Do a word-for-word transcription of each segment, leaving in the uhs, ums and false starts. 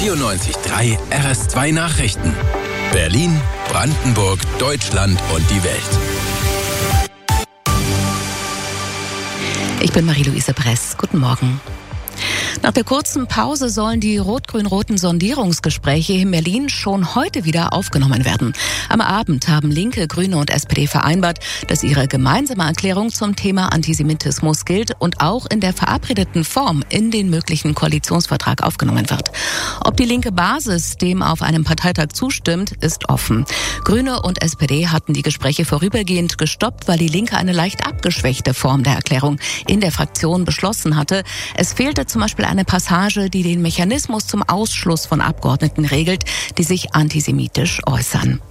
vierundneunzig Komma drei R S zwei Nachrichten. Berlin, Brandenburg, Deutschland und die Welt. Ich bin Marie-Louise Bress. Guten Morgen. Nach der kurzen Pause sollen die rot-grün-roten Sondierungsgespräche in Berlin schon heute wieder aufgenommen werden. Am Abend haben Linke, Grüne und S P D vereinbart, dass ihre gemeinsame Erklärung zum Thema Antisemitismus gilt und auch in der verabredeten Form in den möglichen Koalitionsvertrag aufgenommen wird. Ob die linke Basis dem auf einem Parteitag zustimmt, ist offen. Grüne und S P D hatten die Gespräche vorübergehend gestoppt, weil die Linke eine leicht abgeschwächte Form der Erklärung in der Fraktion beschlossen hatte. Es fehlte zum Beispiel eine Passage, die den Mechanismus zum Ausschluss von Abgeordneten regelt, die sich antisemitisch äußern.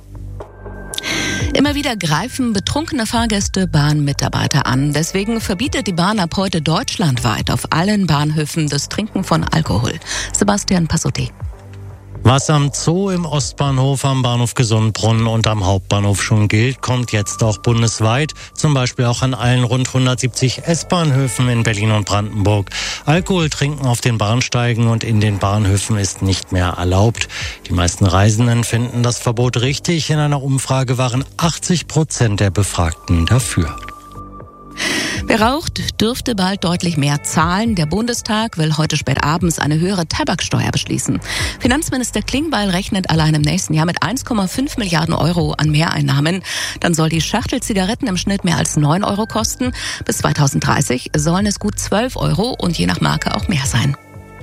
Immer wieder greifen betrunkene Fahrgäste Bahnmitarbeiter an. Deswegen verbietet die Bahn ab heute deutschlandweit auf allen Bahnhöfen das Trinken von Alkohol. Sebastian Passotti. Was am Zoo, im Ostbahnhof, am Bahnhof Gesundbrunnen und am Hauptbahnhof schon gilt, kommt jetzt auch bundesweit, zum Beispiel auch an allen rund hundertsiebzig S-Bahnhöfen in Berlin und Brandenburg. Alkohol trinken auf den Bahnsteigen und in den Bahnhöfen ist nicht mehr erlaubt. Die meisten Reisenden finden das Verbot richtig. In einer Umfrage waren achtzig Prozent der Befragten dafür. Wer raucht, dürfte bald deutlich mehr zahlen. Der Bundestag will heute spät abends eine höhere Tabaksteuer beschließen. Finanzminister Klingbeil rechnet allein im nächsten Jahr mit eins Komma fünf Milliarden Euro an Mehreinnahmen. Dann soll die Schachtel Zigaretten im Schnitt mehr als neun Euro kosten. Bis zweitausenddreißig sollen es gut zwölf Euro und je nach Marke auch mehr sein.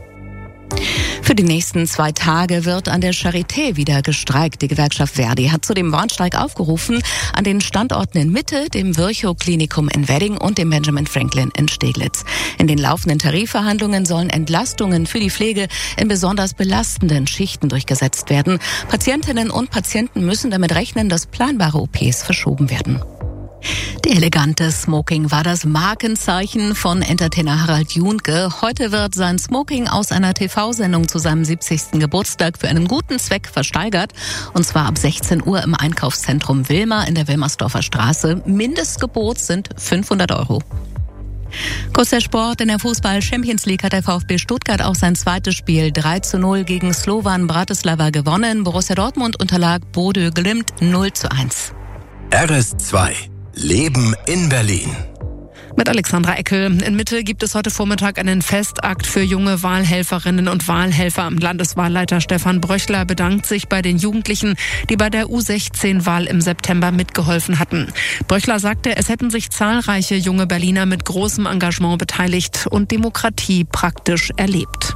Für die nächsten zwei Tage wird an der Charité wieder gestreikt. Die Gewerkschaft Verdi hat zu dem Warnstreik aufgerufen an den Standorten in Mitte, dem Virchow-Klinikum in Wedding und dem Benjamin Franklin in Steglitz. In den laufenden Tarifverhandlungen sollen Entlastungen für die Pflege in besonders belastenden Schichten durchgesetzt werden. Patientinnen und Patienten müssen damit rechnen, dass planbare O Ps verschoben werden. Der elegante Smoking war das Markenzeichen von Entertainer Harald Junke. Heute wird sein Smoking aus einer T V-Sendung zu seinem siebzigsten Geburtstag für einen guten Zweck versteigert. Und zwar ab sechzehn Uhr im Einkaufszentrum Wilmer in der Wilmersdorfer Straße. Mindestgebot sind fünfhundert Euro. Kurz der Sport. In der Fußball-Champions League hat der VfB Stuttgart auch sein zweites Spiel drei zu null gegen Slovan Bratislava gewonnen. Borussia Dortmund unterlag Bodø Glimt null zu eins. R S zwei. Leben in Berlin. Mit Alexandra Eckel. In Mitte gibt es heute Vormittag einen Festakt für junge Wahlhelferinnen und Wahlhelfer. Landeswahlleiter Stefan Bröchler bedankt sich bei den Jugendlichen, die bei der U sechzehn Wahl im September mitgeholfen hatten. Bröchler sagte, es hätten sich zahlreiche junge Berliner mit großem Engagement beteiligt und Demokratie praktisch erlebt.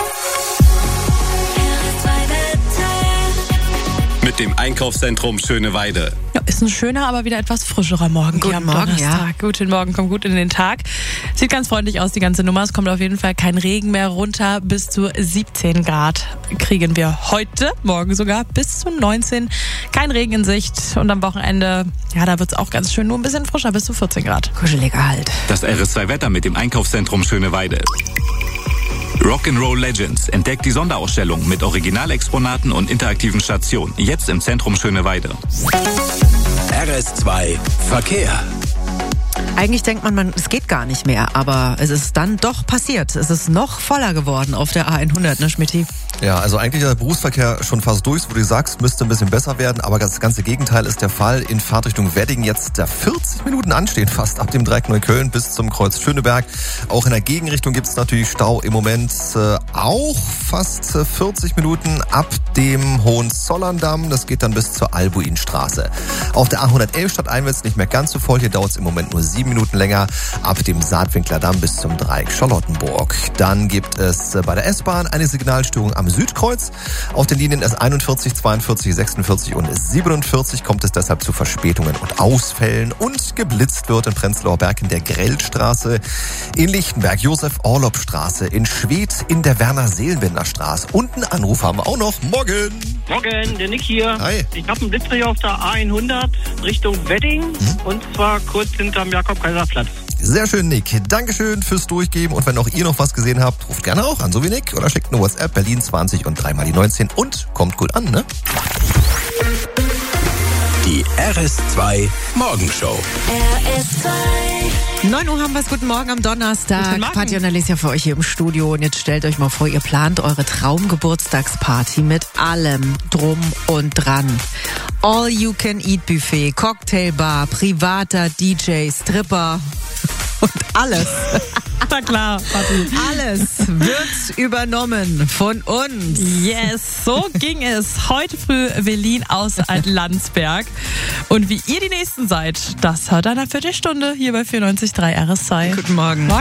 Mit dem Einkaufszentrum Schöneweide. Ja, ist ein schöner, aber wieder etwas frischerer Morgen. Guten hier am Morgen, Donnerstag. ja. Guten Morgen, kommt gut in den Tag. Sieht ganz freundlich aus, die ganze Nummer. Es kommt auf jeden Fall kein Regen mehr runter. Bis zu siebzehn Grad kriegen wir heute, morgen sogar bis zu neunzehn. Kein Regen in Sicht. Und am Wochenende, ja, da wird's auch ganz schön, nur ein bisschen frischer, bis zu vierzehn Grad. Kuscheliger halt. Das R S zwei Wetter mit dem Einkaufszentrum Schöneweide. Rock'n'Roll Legends entdeckt die Sonderausstellung mit Originalexponaten und interaktiven Stationen. Jetzt im Zentrum Schöneweide. R S zwei Verkehr. Eigentlich denkt man, man, es geht gar nicht mehr, aber es ist dann doch passiert. Es ist noch voller geworden auf der A hundert, ne Schmitty? Ja, also eigentlich ist der Berufsverkehr schon fast durch, wo du sagst, müsste ein bisschen besser werden, aber das ganze Gegenteil ist der Fall. In Fahrtrichtung Wedding jetzt da vierzig Minuten anstehen, fast ab dem Dreieck Neukölln bis zum Kreuz Schöneberg. Auch in der Gegenrichtung gibt es natürlich Stau im Moment äh, auch fast äh, vierzig Minuten ab dem Hohenzollerndamm. Das geht dann bis zur Albuinstraße. Auf der A hundertelf stadteinwärts nicht mehr ganz so voll. Hier dauert es im Moment nur sieben Minuten länger ab dem Saatwinklerdamm bis zum Dreieck Charlottenburg. Dann gibt es äh, bei der S-Bahn eine Signalstörung am Südkreuz. Auf den Linien S einundvierzig, zweiundvierzig, sechsundvierzig und siebenundvierzig kommt es deshalb zu Verspätungen und Ausfällen und geblitzt wird in Prenzlauer Berg in der Grellstraße, in Lichtenberg Josef-Orlopp-Straße, in Schwedt in der Werner-Seelenbender-Straße. Und einen Anruf haben wir auch noch. Morgen! Morgen, der Nick hier. Hi. Ich habe einen Blitzer hier auf der A hundert Richtung Wedding mhm. und zwar kurz hinterm Jakob-Kaiser-Platz. Sehr schön, Nick. Dankeschön fürs Durchgeben. Und wenn auch ihr noch was gesehen habt, ruft gerne auch an, so wie Nick. Oder schickt eine WhatsApp, Berlin zwanzig und dreimal die neunzehn. Und kommt gut an, ne? Die Die R S zwei Morgenshow. R S zwei. neun Uhr haben wir es. Guten Morgen am Donnerstag. Guten Morgen. Party und Alicia für euch hier im Studio. Und jetzt stellt euch mal vor, ihr plant eure Traumgeburtstagsparty mit allem drum und dran. All-You-Can-Eat-Buffet, Cocktailbar, privater D J, Stripper und alles. Na klar, Party. Alles wird übernommen von uns. Yes, so ging es. Heute früh Velin aus Altlandsberg. Und wie ihr die Nächsten seid, das hört einer Viertelstunde hier bei vierundneunzig Komma drei R S zwei. Guten Morgen. Morgen.